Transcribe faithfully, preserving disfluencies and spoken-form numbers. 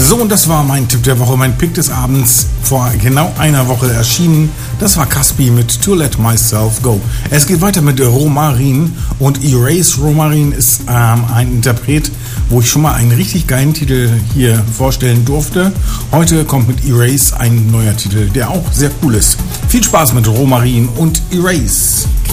So, und das war mein Tipp der Woche, mein Pick des Abends, vor genau einer Woche erschienen. Das war Caspi mit To Let Myself Go. Es geht weiter mit Romarin und Erase. Romarin ist ähm, ein Interpret, wo ich schon mal einen richtig geilen Titel hier vorstellen durfte. Heute kommt mit Erase ein neuer Titel, der auch sehr cool ist. Viel Spaß mit Romarin und Erase.